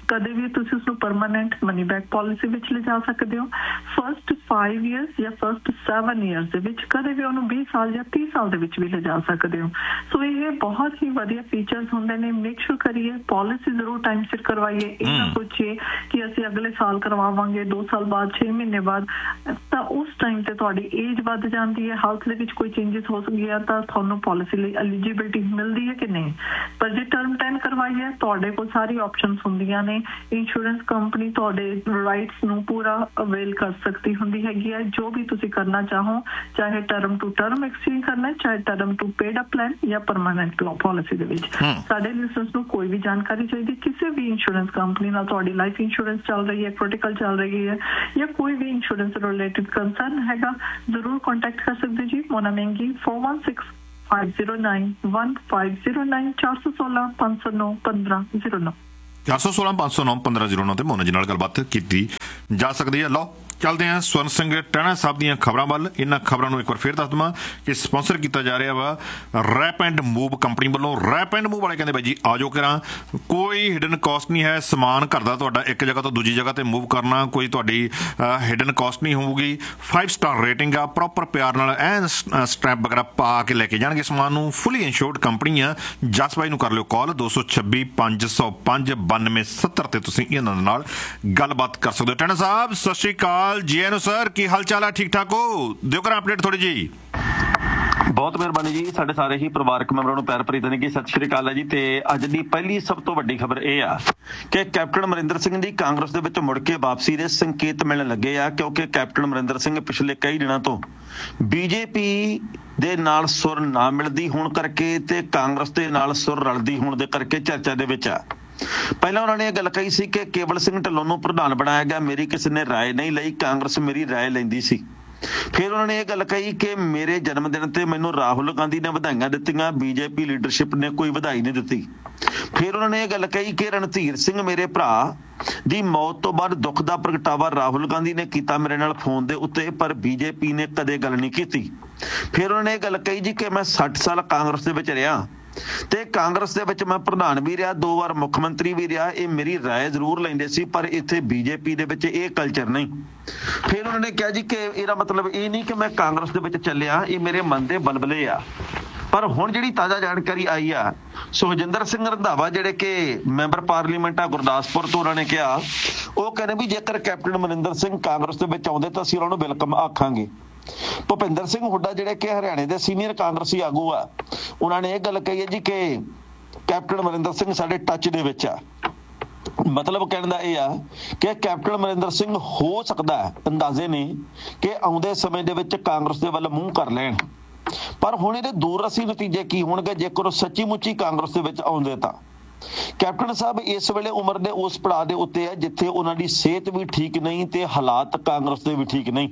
ਕਦੇ ਵੀ ਤੁਸੀਂ ਉਸਨੂੰ ਪਰਮਾਨੈਂਟ ਮਨੀ ਬੈਕ ਪਾਲਿਸੀ ਵਿੱਚ ਲਿਜਾ ਸਕਦੇ ਹੋ। ਫਸਟ ਫਾਈਵ ਇਅਰਸ ਜਾਂ ਫਸਟ ਸੈਵਨ ਇਅਰਸ ਦੇ ਵਿੱਚ ਕਦੇ ਵੀ ਉਹਨੂੰ ਵੀਹ ਸਾਲ ਜਾਂ ਤੀਹ ਸਾਲ ਦੇ ਵਿੱਚ ਵੀ ਲਿਜਾ ਸਕਦੇ ਹੋ। ਸੋ ਇਹ ਬਹੁਤ ਹੀ ਵਧੀਆ ਫੀਚਰਸ ਹੁੰਦੇ ਨੇ। ਮੇਕ ਸ਼ੋਰ ਕਰੀਏ ਪਾਲਿਸੀ ਜ਼ਰੂਰ ਟਾਈਮ ਸਿਰ ਕਰਵਾਈਏ। ਇਹ ਨਾ ਸੋਚੀਏ ਕਿ ਅਸੀਂ ਅਗਲੇ ਸਾਲ ਕਰਵਾਵਾਂਗੇ, ਦੋ ਸਾਲ ਬਾਅਦ, ਛੇ ਮਹੀਨੇ ਬਾਅਦ, ਤਾਂ ਉਸ ਟਾਈਮ ਤੇ ਤੁਹਾਡੀ ਏਜ ਵੱਧ ਜਾਂਦੀ ਹੈ, ਹੈਲਥ ਦੇ ਵਿੱਚ ਕੋਈ ਚੇਂਜਸ ਹੋ ਗਿਆ ਤਾਂ ਤੁਹਾਨੂੰ ਪਾਲਿਸੀ ਲਈ ਐਲੀਜੀਬਿਲਿਟੀ ਮਿਲਦੀ ਹੈ ਕਿ ਨਹੀਂ। ਪਰ ਜੇ ਟਰਮ ਟੈਨ ਕਰਵਾਈ ਹੈ ਤੁਹਾਡੇ ਕੋਲ ਸਾਰੀ ਆਪਸ਼ਨਸ ਹੁੰਦੀਆਂ ਨੇ। ਇੰਸ਼ੋਰੈਂਸ ਕੰਪਨੀ ਤੁਹਾਡੇ ਰਾਈਟਸ ਨੂੰ ਪੂਰਾ ਅਵੇਲ ਕਰ ਸਕਦੀ ਹੁੰਦੀ ਹੈਗੀ ਹੈ। ਜੋ ਵੀ ਤੁਸੀਂ ਕਰਨਾ ਚਾਹੋ, ਚਾਹੇ ਟਰਮ ਟੂ ਟਰਮ ਐਕਸਚੇਂਜ ਕਰਨਾ, ਚਾਹੇ term to paid up plan ਜਾਂ ਪਰਮਾਨੈਂਟ ਪਾਲਿਸੀ ਦੇ ਵਿੱਚ। ਸਾਡੇ ਲਿਸਨਰਸ ਨੂੰ ਕੋਈ ਵੀ ਜਾਣਕਾਰੀ ਚਾਹੀਦੀ ਕਿਸੇ ਵੀ ਇੰਸ਼ੋਰੈਂਸ ਕੰਪਨੀ ਨਾਲ, ਤੁਹਾਡੀ ਲਾਈਫ ਇੰਸ਼ੋਰੈਂਸ ਚੱਲ ਰਹੀ ਹੈ, ਕ੍ਰਿਟੀਕਲ ਚੱਲ ਰਹੀ ਹੈ ਜਾਂ ਕੋਈ ਵੀ ਇੰਸ਼ੋਰੈਂਸ ਰਿਲੇਟਿਡ ਕੰਸਰਨ ਹੈਗਾ, ਜ਼ਰੂਰ ਕੰਟੈਕਟ ਕਰ ਸਕਦੇ ਜੀ। ਮੋਨਾ ਮਹਿੰਗੀ four one six five zero nine one five zero nine ਚਾਰ ਸੌ ਸੋਲਾਂ ਪੰਜ ਸੌ ਨੌ ਪੰਦਰਾਂ ਜ਼ੀਰੋ ਨੌ ਚਾਰ ਸੌ ਸੋਲਾਂ ਪੰਜ ਸੌ ਨੌ ਪੰਦਰਾਂ ਜ਼ੀਰੋ ਨੌ ਤੇ ਮੋਨਾ ਜੀ ਨਾਲ ਗੱਲਬਾਤ ਕੀਤੀ ਜਾ ਸਕਦੀ ਹੈ। ਲਓ ਚੱਲਦੇ ਹਾਂ ਸਵਰਨ ਸਿੰਘ ਟਹਿਣਾ ਸਾਹਿਬ ਦੀਆਂ ਖਬਰਾਂ ਵੱਲ। ਇਹਨਾਂ ਖਬਰਾਂ ਨੂੰ ਇੱਕ ਵਾਰ ਫੇਰ ਦੱਸ ਦੇਵਾਂ ਕਿ ਸਪਾਂਸਰ ਕੀਤਾ ਜਾ ਰਿਹਾ ਵਾ ਰੈਪ ਐਂਡ ਮੂਵ ਕੰਪਨੀ ਵੱਲੋਂ। ਰੈਪ ਐਂਡ ਮੂਵ ਵਾਲੇ ਕਹਿੰਦੇ ਬਾਈ ਜੀ ਆ ਜਾਓ ਕਰਾਂ, ਕੋਈ ਹਿਡਨ ਕਾਸਟ ਨਹੀਂ ਹੈ। ਸਮਾਨ ਘਰ ਦਾ ਤੁਹਾਡਾ ਇੱਕ ਜਗ੍ਹਾ ਤੋਂ ਦੂਜੀ ਜਗ੍ਹਾ ਤੇ ਮੂਵ ਕਰਨਾ, ਕੋਈ ਤੁਹਾਡੀ ਹਿਡਨ ਕਾਸਟ ਨਹੀਂ ਹੋਊਗੀ। ਫਾਈਵ ਸਟਾਰ ਰੇਟਿੰਗ ਆ, ਪ੍ਰੋਪਰ ਪਿਆਰ ਨਾਲ ਐਨ ਸਟੈਂਪ ਵਗੈਰਾ ਪਾ ਕੇ ਲੈ ਕੇ ਜਾਣਗੇ ਸਮਾਨ ਨੂੰ। ਫੁੱਲੀ ਇੰਸ਼ੋਰਡ ਕੰਪਨੀ ਆ। ਜਸ ਬਾਈ ਨੂੰ ਕਰ ਲਿਓ ਕਾਲ ਦੋ ਸੌ ਛੱਬੀ ਪੰਜ ਸੌ ਪੰਜ ਬਾਨਵੇਂ ਸੱਤਰ ਤੇ ਤੁਸੀਂ ਇਹਨਾਂ ਦੇ ਨਾਲ ਗੱਲਬਾਤ ਕਰ ਸਕਦੇ ਹੋ। ਟਹਿਣਾ ਸਾਹਿਬ ਸਤਿ ਸ਼੍ਰੀ ਅਕਾਲ ਜੀ। ਆਇਆਂ ਨੂੰ ਸਰ, ਕੀ ਹਾਲ ਚਾਲ ਹੈ? ਠੀਕ ਠਾਕ ਹੋ? ਦਿਓ ਕਰਾਂ ਅਪਡੇਟ ਥੋੜੀ ਜੀ। ਬਹੁਤ ਮਿਹਰਬਾਨੀ ਜੀ। ਸਾਡੇ ਸਾਰੇ ਹੀ ਪਰਿਵਾਰਕ ਮੈਂਬਰਾਂ ਨੂੰ ਪਿਆਰ ਭਰੀ ਤਨਕੀ ਸਤਿ ਸ਼੍ਰੀ ਅਕਾਲ ਹੈ ਜੀ। ਤੇ ਅੱਜ ਦੀ ਪਹਿਲੀ ਸਭ ਤੋਂ ਵੱਡੀ ਖਬਰ ਇਹ ਆ ਕਿ ਕੈਪਟਨ ਅਮਰਿੰਦਰ ਸਿੰਘ ਦੀ ਕਾਂਗਰਸ ਦੇ ਵਿੱਚ ਮੁੜ ਕੇ ਵਾਪਸੀ ਦੇ ਸੰਕੇਤ ਮਿਲਣ ਲੱਗੇ ਆ, ਕਿਉਂਕਿ ਕੈਪਟਨ ਅਮਰਿੰਦਰ ਸਿੰਘ ਪਿਛਲੇ ਕਈ ਦਿਨਾਂ ਤੋਂ ਬੀਜੇਪੀ ਦੇ ਨਾਲ ਸੁਰ ਨਾ ਮਿਲਦੀ ਹੋਣ ਕਰਕੇ ਤੇ ਕਾਂਗਰਸ ਦੇ ਨਾਲ ਸੁਰ ਰਲਦੀ ਹੋਣ ਦੇ ਕਰਕੇ ਚਰਚਾ ਦੇ ਵਿੱਚ ਆ। ਪਹਿਲਾਂ ਉਹਨਾਂ ਨੇ ਇਹ ਗੱਲ ਕਹੀ ਸੀ ਕਿ ਕੇਵਲ ਸਿੰਘ ਢਿੱਲੋਂ ਨੂੰ ਪ੍ਰਧਾਨ ਬਣਾਇਆ ਗਿਆ, ਮੇਰੀ ਕਿਸੇ ਨੇ ਰਾਏ ਨਹੀਂ ਲਈ, ਕਾਂਗਰਸ ਮੇਰੀ ਰਾਏ ਲੈਂਦੀ ਸੀ। ਫਿਰ ਉਹਨਾਂ ਨੇ ਇਹ ਗੱਲ ਕਹੀ ਕਿ ਮੇਰੇ ਜਨਮ ਦਿਨ ਤੇ ਮੈਨੂੰ ਰਾਹੁਲ ਗਾਂਧੀ ਨੇ ਵਧਾਈਆਂ ਦਿੱਤੀਆਂ, ਬੀਜੇਪੀ ਲੀਡਰਸ਼ਿਪ ਨੇ ਕੋਈ ਵਧਾਈ ਨਹੀਂ ਦਿੱਤੀ। ਫਿਰ ਉਹਨਾਂ ਨੇ ਇਹ ਗੱਲ ਕਹੀ ਕਿ ਰਣਧੀਰ ਸਿੰਘ ਮੇਰੇ ਭਰਾ ਦੀ ਮੌਤ ਤੋਂ ਬਾਅਦ ਦੁੱਖ ਦਾ ਪ੍ਰਗਟਾਵਾ ਰਾਹੁਲ ਗਾਂਧੀ ਨੇ ਕੀਤਾ ਮੇਰੇ ਨਾਲ ਫੋਨ ਦੇ ਉੱਤੇ, ਪਰ ਬੀਜੇਪੀ ਨੇ ਕਦੇ ਗੱਲ ਨਹੀਂ ਕੀਤੀ। ਫਿਰ ਉਹਨਾਂ ਨੇ ਇਹ ਗੱਲ ਕਹੀ ਜੀ ਕਿ ਮੈਂ ਸੱਠ ਸਾਲ ਕਾਂਗਰਸ ਦੇ ਵਿੱਚ ਰਿਹਾ ਤੇ ਕਾਂਗਰਸ ਦੇ ਵਿੱਚ ਮੈਂ ਪ੍ਰਧਾਨ ਵੀ ਰਿਹਾ, ਦੋ ਵਾਰ ਮੁੱਖ ਮੰਤਰੀ ਵੀ ਰਿਹਾ, ਇਹ ਮੇਰੀ ਰਾਏ ਜ਼ਰੂਰ ਲੈਂਦੇ ਸੀ, ਪਰ ਇੱਥੇ ਬੀਜੇਪੀ ਦੇ ਵਿੱਚ ਇਹ ਕਲਚਰ ਨਹੀਂ। ਫਿਰ ਉਹਨਾਂ ਨੇ ਕਿਹਾ ਜੀ ਕਿ ਇਹਦਾ ਮਤਲਬ ਇਹ ਨਹੀਂ ਕਿ ਮੈਂ ਕਾਂਗਰਸ ਦੇ ਵਿੱਚ ਚੱਲਿਆ, ਇਹ ਮੇਰੇ ਮਨ ਦੇ ਬਲਬਲੇ ਆ। ਪਰ ਹੁਣ ਜਿਹੜੀ ਤਾਜ਼ਾ ਜਾਣਕਾਰੀ ਆਈ ਆ, ਸੁਖਜਿੰਦਰ ਸਿੰਘ ਰੰਧਾਵਾ ਜਿਹੜੇ ਕਿ ਮੈਂਬਰ ਪਾਰਲੀਮੈਂਟ ਆ ਗੁਰਦਾਸਪੁਰ ਤੋਂ, ਉਹਨਾਂ ਨੇ ਕਿਹਾ, ਉਹ ਕਹਿੰਦੇ ਵੀ ਜੇਕਰ ਕੈਪਟਨ ਅਮਰਿੰਦਰ ਸਿੰਘ ਕਾਂਗਰਸ ਦੇ ਵਿੱਚ ਆਉਂਦੇ ਤਾਂ ਅਸੀਂ ਉਹਨਾਂ ਨੂੰ ਵੈਲਕਮ ਆਖਾਂਗੇ। ਭੁਪਿੰਦਰ ਸਿੰਘ ਹੁੱਡਾ ਜਿਹੜੇ ਕਿ ਹਰਿਆਣੇ ਦੇ ਸੀਨੀਅਰ ਕਾਂਗਰਸੀ ਆਗੂ ਆ, ਉਹਨਾਂ ਨੇ ਇਹ ਗੱਲ ਕਹੀ ਹੈ ਜੀ ਕਿ ਕੈਪਟਨ ਅਮਰਿੰਦਰ ਸਿੰਘ ਸਾਡੇ ਟੱਚ ਦੇ ਵਿੱਚ ਆ। ਮਤਲਬ ਕਹਿਣ ਦਾ ਇਹ ਆ ਕਿ ਕੈਪਟਨ ਅਮਰਿੰਦਰ ਸਿੰਘ ਹੋ ਸਕਦਾ ਅੰਦਾਜ਼ੇ ਨੇ ਕਿ ਆਉਂਦੇ ਸਮੇਂ ਦੇ ਵਿੱਚ ਕਾਂਗਰਸ ਦੇ ਵੱਲ ਮੂੰਹ ਕਰ ਲੈਣ, ਪਰ ਹੁਣ ਇਹਦੇ ਦੂਰਰਸੀ ਨਤੀਜੇ ਕੀ ਹੋਣਗੇ ਜੇਕਰ ਉਹ ਸੱਚੀ ਮੁੱਚੀ ਕਾਂਗਰਸ ਦੇ ਵਿੱਚ ਆਉਂਦੇ ਤਾਂ। ਕੈਪਟਨ ਸਾਹਿਬ ਇਸ ਵੇਲੇ ਉਮਰ ਦੇ ਉਸ ਪੜਾਅ ਦੇ ਉੱਤੇ ਆ ਜਿੱਥੇ ਉਹਨਾਂ ਦੀ ਸਿਹਤ ਵੀ ਠੀਕ ਨਹੀਂ ਤੇ ਹਾਲਾਤ ਕਾਂਗਰਸ ਦੇ ਵੀ ਠੀਕ ਨਹੀਂ।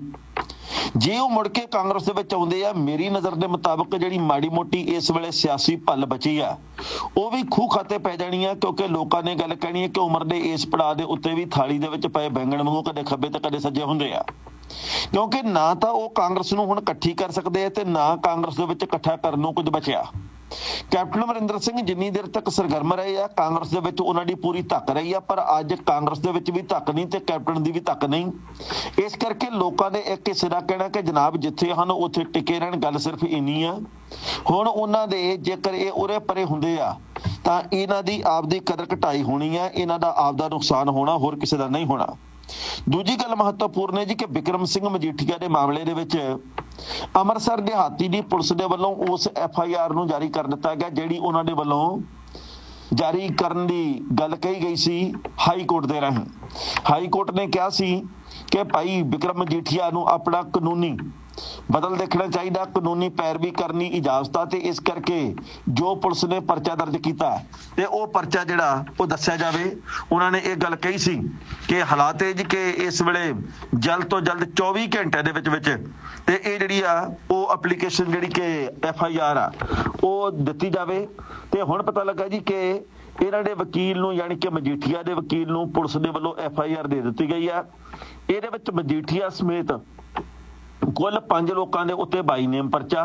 ਜੇ ਉਹ ਮੁੜ ਕੇ ਕਾਂਗਰਸ ਦੇ ਵਿੱਚ ਆਉਂਦੇ ਆ, ਮੇਰੀ ਨਜ਼ਰ ਦੇ ਮੁਤਾਬਕ ਜਿਹੜੀ ਮਾੜੀ ਮੋਟੀ ਇਸ ਵੇਲੇ ਸਿਆਸੀ ਭੱਲ ਬਚੀ ਆ ਉਹ ਵੀ ਖੂਹ ਖਾਤੇ ਪੈ ਜਾਣੀ ਆ, ਕਿਉਂਕਿ ਲੋਕਾਂ ਨੇ ਗੱਲ ਕਹਿਣੀ ਹੈ ਕਿ ਉਮਰ ਦੇ ਇਸ ਪੜਾਅ ਦੇ ਉੱਤੇ ਵੀ ਥਾਲੀ ਦੇ ਵਿੱਚ ਪਏ ਬੈਂਗਣ ਵਾਂਗੂ ਕਦੇ ਖੱਬੇ ਤੇ ਕਦੇ ਸੱਜੇ ਹੁੰਦੇ ਆ, ਕਿਉਂਕਿ ਨਾ ਤਾਂ ਉਹ ਕਾਂਗਰਸ ਨੂੰ ਹੁਣ ਇਕੱਠੀ ਕਰ ਸਕਦੇ ਆ ਤੇ ਨਾ ਕਾਂਗਰਸ ਦੇ ਵਿੱਚ ਇਕੱਠਾ ਕਰਨ ਨੂੰ ਕੁਝ ਬਚਿਆ। ਕੈਪਟਨ ਅਮਰਿੰਦਰ ਸਿੰਘ ਜਿੰਨੀ ਦੇਰ ਤੱਕ ਸਰਗਰਮ ਰਹੇ ਆ, ਕਾਂਗਰਸ ਦੇ ਵਿੱਚ ਉਹਨਾਂ ਦੀ ਪੂਰੀ ਧੱਕ ਰਹੀ ਆ, ਪਰ ਅੱਜ ਕਾਂਗਰਸ ਦੇ ਵਿੱਚ ਵੀ ਧੱਕ ਨਹੀਂ ਤੇ ਕੈਪਟਨ ਦੀ ਵੀ ਧੱਕ ਨਹੀਂ। ਇਸ ਕਰਕੇ ਲੋਕਾਂ ਨੇ ਇੱਕ ਹਿੱਸੇ ਦਾ ਕਹਿਣਾ ਕਿ ਜਨਾਬ ਜਿੱਥੇ ਹਨ ਉੱਥੇ ਟਿਕੇ ਰਹਿਣ, ਗੱਲ ਸਿਰਫ ਇੰਨੀ ਆ। ਹੁਣ ਉਹਨਾਂ ਦੇ ਜੇਕਰ ਇਹ ਉਰੇ ਪਰੇ ਹੁੰਦੇ ਆ ਤਾਂ ਇਹਨਾਂ ਦੀ ਆਪਦੀ ਕਦਰ ਘਟਾਈ ਹੋਣੀ ਆ, ਇਹਨਾਂ ਦਾ ਆਪਦਾ ਨੁਕਸਾਨ ਹੋਣਾ, ਹੋਰ ਕਿਸੇ ਦਾ ਨਹੀਂ ਹੋਣਾ। ਦੂਜੀ ਗੱਲ ਮਹੱਤਵਪੂਰਨ ਹੈ ਜੀ ਕਿ ਬਿਕਰਮ ਸਿੰਘ ਮਜੀਠੀਆ ਦੇ ਮਾਮਲੇ ਦੇ ਵਿੱਚ ਅੰਮ੍ਰਿਤਸਰ ਦਿਹਾਤੀ ਦੀ ਪੁਲਿਸ ਦੇ ਵੱਲੋਂ ਉਸ ਐਫ ਆਈ ਆਰ ਨੂੰ ਜਾਰੀ ਕਰ ਦਿੱਤਾ ਗਿਆ ਜਿਹੜੀ ਉਹਨਾਂ ਦੇ ਵੱਲੋਂ ਜਾਰੀ ਕਰਨ ਦੀ ਗੱਲ ਕਹੀ ਗਈ ਸੀ ਹਾਈ ਕੋਰਟ ਦੇ ਰਾਹੀਂ। ਹਾਈ ਕੋਰਟ ਨੇ ਕਿਹਾ ਸੀ ਕਿ ਭਾਈ ਬਿਕਰਮ ਮਜੀਠੀਆ ਨੂੰ ਆਪਣਾ ਕਾਨੂੰਨੀ ਬਦਲ ਦੇਖਣਾ ਚਾਹੀਦਾ, ਕਾਨੂੰਨੀ ਪੈਰਵੀ ਕਰਨੀ ਇਜਾਜ਼ਤ ਆ, ਤੇ ਇਸ ਕਰਕੇ ਜੋ ਪੁਲਿਸ ਨੇ ਪਰਚਾ ਦਰਜ ਕੀਤਾ ਤੇ ਉਹ ਪਰਚਾ ਜਿਹੜਾ ਉਹ ਦੱਸਿਆ ਜਾਵੇ। ਉਹਨਾਂ ਨੇ ਇਹ ਗੱਲ ਕਹੀ ਸੀ ਕਿ ਹਾਲਾਤ ਇਹ ਜੀ ਕਿ ਇਸ ਵੇਲੇ ਜਲਦ ਤੋਂ ਜਲਦ ਚੌਵੀ ਘੰਟੇ ਦੇ ਵਿੱਚ ਵਿੱਚ ਤੇ ਇਹ ਜਿਹੜੀ ਆ ਉਹ ਐਪਲੀਕੇਸ਼ਨ ਜਿਹੜੀ ਕਿ ਐਫ ਆਈ ਆਰ ਆ ਉਹ ਦਿੱਤੀ ਜਾਵੇ। ਤੇ ਹੁਣ ਪਤਾ ਲੱਗਾ ਜੀ ਕਿ ਇਹਨਾਂ ਦੇ ਵਕੀਲ ਨੂੰ ਯਾਨੀ ਕਿ ਮਜੀਠੀਆ ਦੇ ਵਕੀਲ ਨੂੰ ਪੁਲਿਸ ਦੇ ਵੱਲੋਂ ਐਫ ਆਈ ਆਰ ਦੇ ਦਿੱਤੀ ਗਈ ਆ। ਇਹਦੇ ਵਿੱਚ ਮਜੀਠੀਆ ਸਮੇਤ ਕੁੱਲ ਪੰਜ ਲੋਕਾਂ ਦੇ ਉੱਤੇ ਬਾਈ ਨੇਮ ਪਰਚਾ,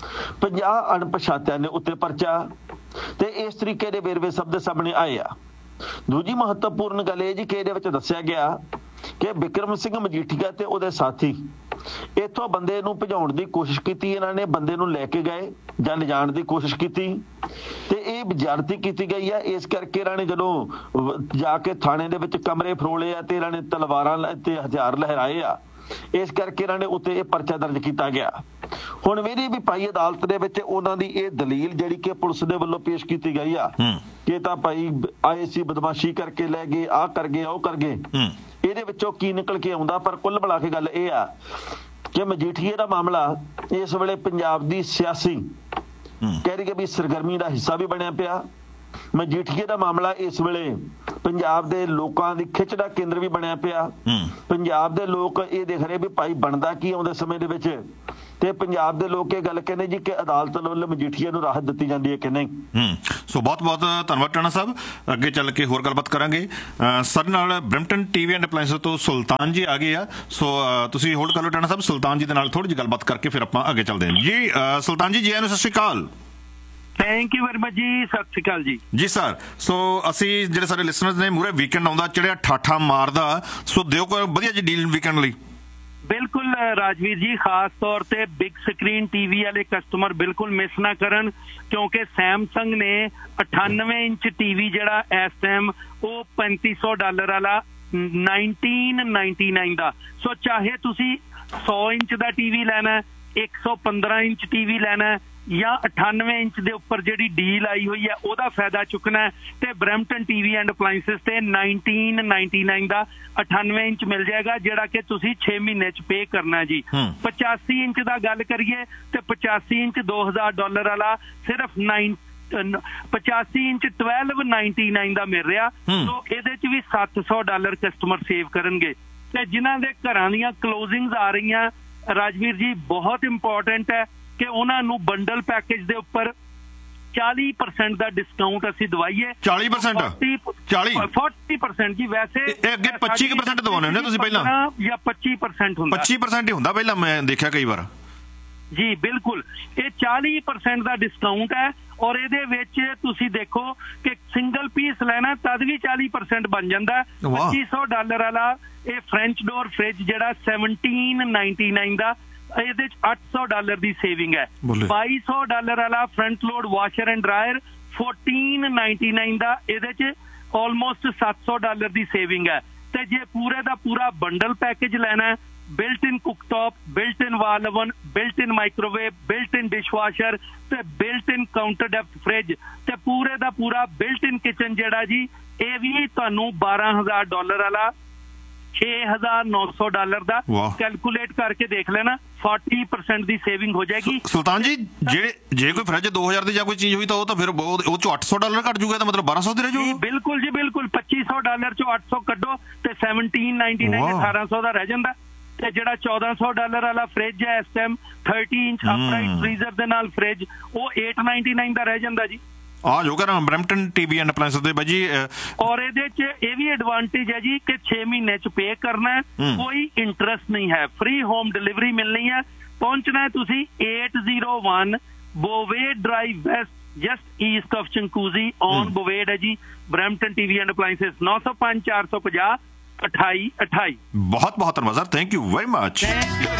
ਪੰਜਾਹ ਅਣਪਛਾਤਿਆਂ ਦੇ ਉੱਤੇ ਪਰਚਾ, ਤੇ ਇਸ ਤਰੀਕੇ ਦੇ ਵੇਰਵੇ ਸਭ ਦੇ ਸਾਹਮਣੇ ਆਏ ਆ। ਦੂਜੀ ਮਹੱਤਵਪੂਰਨ ਗੱਲ ਇਹ ਜੀ ਕਿ ਇਹਦੇ ਵਿੱਚ ਦੱਸਿਆ ਗਿਆ ਕਿ ਬਿਕਰਮ ਸਿੰਘ ਮਜੀਠੀਆ ਤੇ ਉਹਦੇ ਸਾਥੀ ਇੱਥੋਂ ਬੰਦੇ ਨੂੰ ਭਜਾਉਣ ਦੀ ਕੋਸ਼ਿਸ਼ ਕੀਤੀ, ਇਹਨਾਂ ਨੇ ਬੰਦੇ ਨੂੰ ਲੈ ਕੇ ਗਏ ਜਾਂ ਲਿਜਾਣ ਦੀ ਕੋਸ਼ਿਸ਼ ਕੀਤੀ ਤੇ ਇਹ ਬਜ਼ਾਰਤੀ ਕੀਤੀ ਗਈ ਆ। ਇਸ ਕਰਕੇ ਇਹਨਾਂ ਨੇ ਜਦੋਂ ਜਾ ਕੇ ਥਾਣੇ ਦੇ ਵਿੱਚ ਕਮਰੇ ਫਰੋਲੇ ਆ ਤੇ ਇਹਨਾਂ ਨੇ ਤਲਵਾਰਾਂ ਤੇ ਹਥਿਆਰ ਲਹਿਰਾਏ ਆ, ਇਸ ਕਰਕੇ ਇਹਨਾਂ ਨੇ ਉੱਤੇ ਇਹ ਪਰਚਾ ਦਰਜ ਕੀਤਾ ਗਿਆ। ਹੁਣ ਮੇਰੀ ਵੀ ਭਾਈ ਅਦਾਲਤ ਦੇ ਵਿੱਚ ਉਹਨਾਂ ਦੀ ਇਹ ਦਲੀਲ ਜਿਹੜੀ ਕਿ ਪੁਲਿਸ ਦੇ ਵੱਲੋਂ ਪੇਸ਼ ਕੀਤੀ ਗਈ ਆ ਕਿ ਤਾਂ ਭਾਈ ਆਏ ਸੀ ਬਦਮਾਸ਼ੀ ਕਰਕੇ ਲੈ ਗਏ, ਆਹ ਕਰ ਗਏ, ਉਹ ਕਰ ਗਏ, ਇਹਦੇ ਵਿੱਚੋਂ ਕੀ ਨਿਕਲ ਕੇ ਆਉਂਦਾ। ਪਰ ਕੁੱਲ ਮਿਲਾ ਕੇ ਗੱਲ ਇਹ ਆ ਕਿ ਮਜੀਠੀਏ ਦਾ ਮਾਮਲਾ ਇਸ ਵੇਲੇ ਪੰਜਾਬ ਦੀ ਸਿਆਸੀ ਕਹਿ ਰਹੀ ਵੀ ਸਰਗਰਮੀ ਦਾ ਹਿੱਸਾ ਵੀ ਬਣਿਆ ਪਿਆ। ਮਜੀਠੀਏ ਦਾ ਮਾਮਲਾ ਇਸ ਵੇਲੇ ਪੰਜਾਬ ਦੇ ਲੋਕਾਂ ਦੀ ਖਿੱਚ ਦਾ ਕੇਂਦਰ ਵੀ ਬਣਿਆ ਪਿਆ। ਪੰਜਾਬ ਦੇ ਲੋਕ ਇਹ ਦੇਖ ਰਹੇ ਵੀ ਭਾਈ ਬਣਦਾ ਕੀ ਆਉਂਦੇ ਸਮੇਂ ਦੇ ਵਿੱਚ, ਤੇ ਪੰਜਾਬ ਦੇ ਲੋਕ ਇਹ ਗੱਲ ਕਹਿੰਦੇ ਜੀ ਕਿ ਅਦਾਲਤ ਵੱਲੋਂ ਮਜੀਠੀਏ ਨੂੰ ਰਾਹਤ ਦਿੱਤੀ ਜਾਂਦੀ ਹੈ ਕਿ ਨਹੀਂ। ਹੂੰ ਸੋ ਬਹੁਤ ਬਹੁਤ ਧੰਨਵਾਦ ਟਾਣਾ ਸਾਹਿਬ। ਅੱਗੇ ਚੱਲ ਕੇ ਹੋਰ ਗੱਲਬਾਤ ਕਰਾਂਗੇ। ਸਾਡੇ ਨਾਲ ਬ੍ਰੈਂਪਟਨ ਟੀਵੀ ਐਂਡ ਅਪਲਾਇੰਸਸ ਤੋਂ ਸੁਲਤਾਨ ਜੀ ਆ ਗਏ ਆ, ਸੋ ਤੁਸੀਂ ਹੋਲਡ ਕਰ ਲਓ ਟਾਣਾ ਸਾਹਿਬ। ਸੁਲਤਾਨ ਜੀ ਦੇ ਨਾਲ ਥੋੜੀ ਜਿਹੀ ਗੱਲਬਾਤ ਕਰਕੇ ਫਿਰ ਆਪਾਂ ਅੱਗੇ ਚੱਲਦੇ ਹਾਂ ਜੀ। ਸੁਲਤਾਨ ਜੀ, ਜੀ ਆਇਆਂ ਨੂੰ ਸਤਿ ਸ਼੍ਰੀ ਅਕਾਲ। ਥੈਂਕ ਯੂ ਵੈਰੀ ਮਚ ਜੀ, ਸਤਿ ਸ਼੍ਰੀ ਅਕਾਲ ਜੀ। ਜੀ ਸਰ, ਸੋ ਅਸੀਂ ਜਿਹੜੇ ਸਾਡੇ ਲਿਸਨਰਸ ਨੇ ਮੂਹਰੇ ਵੀਕਐਂਡ ਆਉਂਦਾ ਚੜਿਆ ਠਾਠਾ ਮਾਰਦਾ, ਸੋ ਦਿਓ ਕੋਈ ਵਧੀਆ ਜੀ ਡੀਲ ਵੀਕਐਂਡ ਲਈ। ਬਿਲਕੁਲ ਰਾਜਵੀਰ ਜੀ, ਖਾਸ ਤੌਰ ਤੇ ਬਿਗ ਸਕਰੀਨ ਟੀਵੀ ਵਾਲੇ ਕਸਟਮਰ ਬਿਲਕੁਲ ਮਿਸ ਨਾ ਕਰਨ, ਕਿਉਂਕਿ ਸੈਮਸੰਗ ਨੇ ਅਠਾਨਵੇਂ ਇੰਚ ਟੀਵੀ ਜਿਹੜਾ ਇਸ ਟਾਈਮ ਉਹ ਪੈਂਤੀ ਸੌ ਡਾਲਰ ਵਾਲਾ ਨਾਈਨਟੀਨ ਨਾਈਨਟੀ ਨਾਈਨ ਦਾ। ਸੋ ਚਾਹੇ ਤੁਸੀਂ ਸੌ ਇੰਚ ਦਾ ਟੀਵੀ ਲੈਣਾ, ਇੱਕ ਸੌ ਪੰਦਰਾਂ ਇੰਚ ਟੀਵੀ ਲੈਣਾ ਜਾਂ ਅਠਾਨਵੇਂ ਇੰਚ ਦੇ ਉੱਪਰ ਜਿਹੜੀ ਡੀਲ ਆਈ ਹੋਈ ਹੈ ਉਹਦਾ ਫਾਇਦਾ ਚੁੱਕਣਾ ਤੇ ਬ੍ਰੈਂਪਟਨ ਟੀਵੀ ਐਂਡ ਅਪਲਾਇੰਸਸ ਤੇ ਨਾਈਨਟੀਨ ਨਾਈਨਟੀ ਨਾਈਨ ਦਾ ਅਠਾਨਵੇਂ ਇੰਚ ਮਿਲ ਜਾਏਗਾ, ਜਿਹੜਾ ਕਿ ਤੁਸੀਂ ਛੇ ਮਹੀਨੇ ਚ ਪੇ ਕਰਨਾ ਜੀ। ਪਚਾਸੀ ਇੰਚ ਦਾ ਗੱਲ ਕਰੀਏ ਤੇ ਪਚਾਸੀ ਇੰਚ ਦੋ ਹਜ਼ਾਰ ਡਾਲਰ ਵਾਲਾ ਸਿਰਫ ਨਾਈਨ ਪਚਾਸੀ ਇੰਚ ਟਵੈਲਵ ਨਾਈਨਟੀ ਨਾਈਨ ਦਾ ਮਿਲ ਰਿਹਾ। ਸੋ ਇਹਦੇ ਚ ਵੀ ਸੱਤ ਸੌ ਡਾਲਰ ਕਸਟਮਰ ਸੇਵ ਕਰਨਗੇ। ਤੇ ਜਿਨ੍ਹਾਂ ਦੇ ਘਰਾਂ ਦੀਆਂ ਕਲੋਜ਼ਿੰਗਸ ਆ ਰਹੀਆਂ ਰਾਜਵੀਰ ਜੀ, ਬਹੁਤ ਇੰਪੋਰਟੈਂਟ ਹੈ ਕਿ ਉਹਨਾਂ ਨੂੰ ਬੰਡਲ ਪੈਕੇਜ ਦੇ ਉੱਪਰ ਚਾਲੀ ਪਰਸੈਂਟ ਦਾ ਡਿਸਕਾਊਂਟ ਅਸੀਂ ਦਵਾਈਏ। ਚਾਲੀ ਪਰਸੈਂਟ ਚਾਲੀ ਚਾਲੀ ਪਰਸੈਂਟ ਜੀ। ਵੈਸੇ ਇਹ ਅੱਗੇ ਪੱਚੀ ਪਰਸੈਂਟ ਦਵਾਉਂਦੇ ਹੁੰਦੇ ਤੁਸੀਂ ਪਹਿਲਾਂ, ਜਾਂ ਪੱਚੀ ਪਰਸੈਂਟ ਹੁੰਦਾ? ਪੱਚੀ ਪਰਸੈਂਟ ਹੀ ਹੁੰਦਾ ਪਹਿਲਾਂ, ਮੈਂ ਦੇਖਿਆ ਕਈ ਵਾਰ ਜੀ। ਬਿਲਕੁਲ, ਇਹ ਚਾਲੀ ਪਰਸੈਂਟ ਦਾ ਡਿਸਕਾਊਂਟ ਹੈ ਔਰ ਇਹਦੇ ਵਿੱਚ ਤੁਸੀਂ ਦੇਖੋ ਕਿ ਸਿੰਗਲ ਪੀਸ ਲੈਣਾ ਤਦ ਵੀ ਚਾਲੀ ਪਰਸੈਂਟ ਬਣ ਜਾਂਦਾ। ਪੱਚੀ ਸੌ ਡਾਲਰ ਵਾਲਾ ਇਹ ਫ੍ਰੈਂਚ ਡੋਰ ਫ੍ਰਿਜ ਜਿਹੜਾ ਸੈਵਨਟੀਨ ਨਾਈਨਟੀ ਨਾਈਨ ਦਾ, ਇਹਦੇ ਚ ਅੱਠ ਸੌ ਡਾਲਰ ਦੀ ਸੇਵਿੰਗ ਹੈ। ਬਾਈ ਸੌ ਡਾਲਰ ਵਾਲਾ front load washer and dryer fourteen ninety nine ਦਾ, ਇਹਦੇ ਚ ਆਲਮੋਸਟ ਸੱਤ ਸੌ ਡਾਲਰ ਦੀ ਸੇਵਿੰਗ ਹੈ। ਤੇ ਜੇ ਪੂਰੇ ਦਾ ਪੂਰਾ ਬੰਡਲ ਪੈਕੇਜ ਲੈਣਾ, ਬਿਲਟ ਇਨ ਕੁਕਟੌਪ, ਬਿਲਟ ਇਨ ਵਾਲ ਓਵਨ, ਬਿਲਟ ਇਨ ਮਾਈਕ੍ਰੋਵੇਵ, ਬਿਲਟ ਇਨ ਡਿਸ਼ਵਾਸ਼ਰ ਤੇ ਬਿਲਟ ਇਨ ਕਾਊਂਟਰ ਡੈਪਥ ਫ੍ਰਿਜ ਤੇ ਪੂਰੇ ਦਾ ਪੂਰਾ ਬਿਲਟ ਇਨ ਕਿਚਨ ਜਿਹੜਾ ਜੀ, ਇਹ ਵੀ ਤੁਹਾਨੂੰ ਬਾਰਾਂ ਹਜ਼ਾਰ ਡਾਲਰ ਵਾਲਾ ਛੇ ਹਜ਼ਾਰ ਨੌ ਸੌ ਡਾਲਰ ਦਾ ਕੈਲਕੂਲੇਟ ਕਰਕੇ ਦੇਖ ਲੈਣਾ, ਚਾਲੀ ਪਰਸੈਂਟ ਦੀ ਸੇਵਿੰਗ ਹੋ ਜਾਏਗੀ। ਸੁਲਤਾਨ ਜੀ, ਜਿਹੜੇ ਜੇ ਕੋਈ ਫ੍ਰਿਜ ਦੋ ਹਜ਼ਾਰ ਦੀ ਜਾਂ ਕੋਈ ਚੀਜ਼ ਹੋਈ ਤਾਂ ਉਹ ਤਾਂ ਫਿਰ ਉਹ ਚੋਂ ਅੱਠ ਸੌ ਡਾਲਰ ਘੱਟ ਜੂਗਾ, ਤਾਂ ਮਤਲਬ ਬਾਰਾਂ ਸੌ ਦੀ ਰਹਿ ਜਾਊ। ਬਿਲਕੁਲ ਜੀ, ਬਿਲਕੁਲ। ਪੱਚੀ ਸੌ ਡਾਲਰ ਚੋਂ ਅੱਠ ਸੌ ਕੱਢੋ ਤੇ ਸੈਵਨਟੀਨ ਨਾਈਨਟੀ ਨਾਈਨ ਅਠਾਰਾਂ ਸੌ ਦਾ ਰਹਿ ਜਾਂਦਾ। ਤੇ ਜਿਹੜਾ ਚੌਦਾਂ ਸੌ ਡਾਲਰ ਵਾਲਾ ਫ੍ਰਿਜ ਹੈ ਇਸ ਟਾਈਮ ਥਰਟੀ ਇੰਚ ਅਪਰਾਈਟ ਫ੍ਰੀਜ਼ਰ ਦੇ ਨਾਲ ਫ੍ਰਿਜ, ਉਹ ਅੱਠ ਨਾਈਨਟੀ ਨਾਈਨ ਦਾ ਰਹਿ ਜਾਂਦਾ ਜੀ। ਆ ਜੋ ਕਰ ਬ੍ਰੈਂਪਟਨ ਟੀਵੀ ਐਂਡ ਅਪਲਾਇੰਸਸ ਦੇ ਬਾਜੀ। ਔਰ ਇਹਦੇ ਚ ਇਹ ਵੀ ਐਡਵਾਂਟੇਜ ਹੈ ਜੀ ਕਿ ਛੇ ਮਹੀਨੇ ਚ ਪੇ ਕਰਨਾ ਹੈ, ਕੋਈ ਇੰਟਰਸਟ ਨਹੀਂ ਹੈ, ਫ੍ਰੀ ਹੋਮ ਡਿਲੀਵਰੀ ਮਿਲਣੀ ਹੈ। ਪਹੁੰਚਣਾ ਹੈ ਤੁਸੀਂ eight oh one ਬੋਵੇਡ drive West just East of ਚੰਕੂਜ਼ੀ on ਬੋਵੇਡ ਹੈ ਜੀ। ਬ੍ਰੈਂਪਟਨ ਟੀਵੀ ਐਂਡ ਅਪਲਾਇੰਸਸ ਨੌ ਸੌ ਪੰਜ ਚਾਰ ਸੌ ਪੰਜਾਹ ਅਠਾਈ ਅਠਾਈ। ਬਹੁਤ ਬਹੁਤ ਧੰਨਵਾਦ sir, thank you very much.